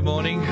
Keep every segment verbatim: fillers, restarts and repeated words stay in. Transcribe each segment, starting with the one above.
good morning.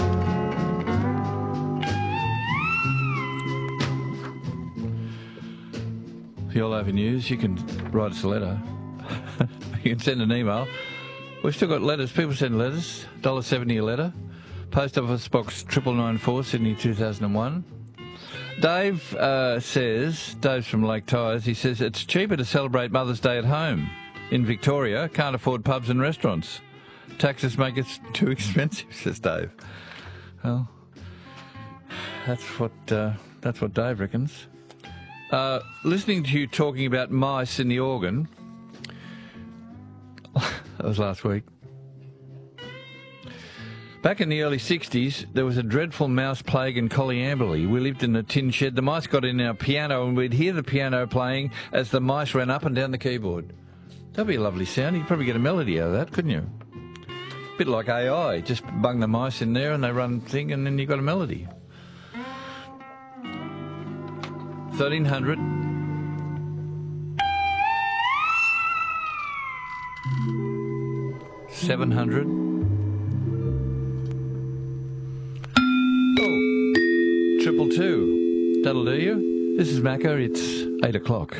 The All Over News, you can write us a letter. You can send an email. We've still got letters. People send letters. one dollar seventy a letter. Post Office Box triple nine four, Sydney two thousand one. Dave uh, says, Dave's from Lake Tyers, he says it's cheaper to celebrate Mother's Day at home. In Victoria, can't afford pubs and restaurants. Taxes make it too expensive, says Dave. Well, that's what uh, that's what Dave reckons. Uh, listening to you talking about mice in the organ, that was last week. Back in the early sixties, there was a dreadful mouse plague in Collyamberley. We lived in a tin shed. The mice got in our piano and we'd hear the piano playing as the mice ran up and down the keyboard. That'd be a lovely sound. You'd probably get a melody out of that, couldn't you? A bit like A I. Just bung the mice in there and they run thing and then you got a melody. thirteen hundred. seven hundred. Oh, triple two. That'll do you. This is Macca. It's eight o'clock.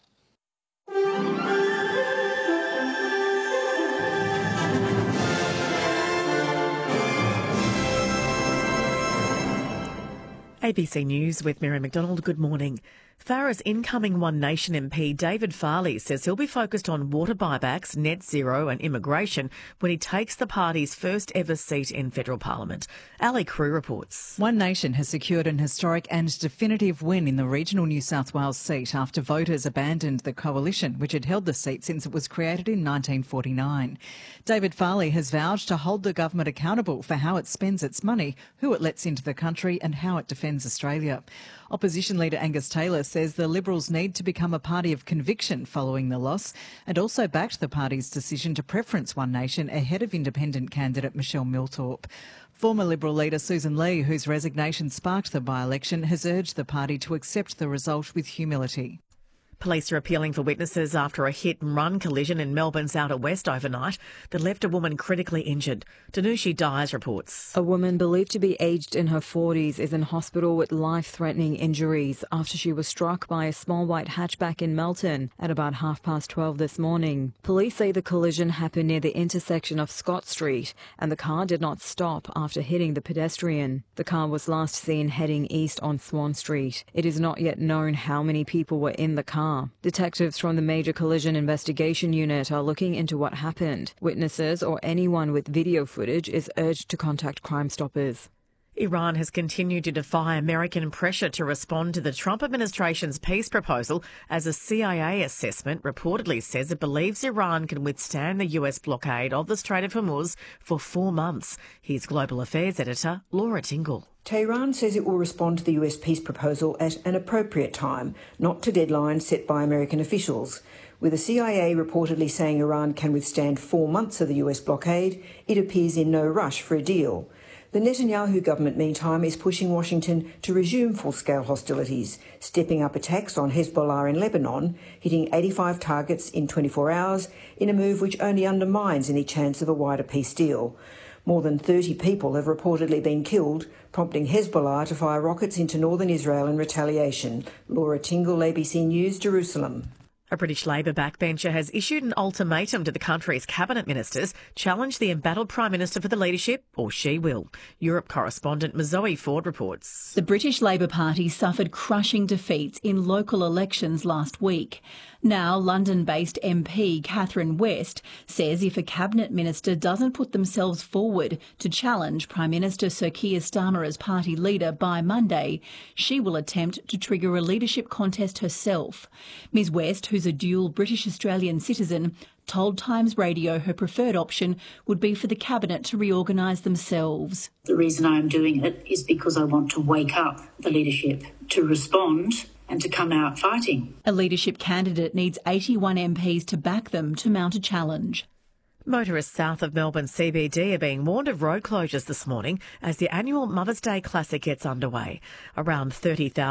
A B C News with Mary McDonald. Good morning. Farah's incoming One Nation M P David Farley says he'll be focused on water buybacks, net zero and immigration when he takes the party's first ever seat in federal parliament. Ali Crew reports. One Nation has secured an historic and definitive win in the regional New South Wales seat after voters abandoned the coalition, which had held the seat since it was created in nineteen forty-nine. David Farley has vowed to hold the government accountable for how it spends its money, who it lets into the country and how it defends Australia. Opposition leader Angus Taylor says the Liberals need to become a party of conviction following the loss and also backed the party's decision to preference One Nation ahead of independent candidate Michelle Milthorpe. Former Liberal leader Susan Lee, whose resignation sparked the by-election, has urged the party to accept the result with humility. Police are appealing for witnesses after a hit-and-run collision in Melbourne's outer west overnight that left a woman critically injured. Danushi Dyers reports. A woman believed to be aged in her forties is in hospital with life-threatening injuries after she was struck by a small white hatchback in Melton at about half past twelve this morning. Police say the collision happened near the intersection of Scott Street and the car did not stop after hitting the pedestrian. The car was last seen heading east on Swan Street. It is not yet known how many people were in the car. Detectives from the Major Collision Investigation Unit are looking into what happened. Witnesses or anyone with video footage is urged to contact Crime Stoppers. Iran has continued to defy American pressure to respond to the Trump administration's peace proposal as a C I A assessment reportedly says it believes Iran can withstand the U S blockade of the Strait of Hormuz for four months. Here's Global Affairs editor Laura Tingle. Tehran says it will respond to the U S peace proposal at an appropriate time, not to deadlines set by American officials. With the C I A reportedly saying Iran can withstand four months of the U S blockade, it appears in no rush for a deal. The Netanyahu government, meantime, is pushing Washington to resume full-scale hostilities, stepping up attacks on Hezbollah in Lebanon, hitting eighty-five targets in twenty-four hours, in a move which only undermines any chance of a wider peace deal. More than thirty people have reportedly been killed, prompting Hezbollah to fire rockets into northern Israel in retaliation. Laura Tingle, A B C News, Jerusalem. A British Labor backbencher has issued an ultimatum to the country's cabinet ministers, challenge the embattled Prime Minister for the leadership, or she will. Europe correspondent Mazoe Ford reports. The British Labor Party suffered crushing defeats in local elections last week. Now, London-based M P Catherine West says if a cabinet minister doesn't put themselves forward to challenge Prime Minister Sir Keir Starmer as party leader by Monday, she will attempt to trigger a leadership contest herself. Ms West, who's a dual British-Australian citizen, told Times Radio her preferred option would be for the cabinet to reorganise themselves. The reason I'm doing it is because I want to wake up the leadership to respond and to come out fighting. A leadership candidate needs eighty-one M Ps to back them to mount a challenge. Motorists south of Melbourne C B D are being warned of road closures this morning as the annual Mother's Day Classic gets underway. Around thirty thousand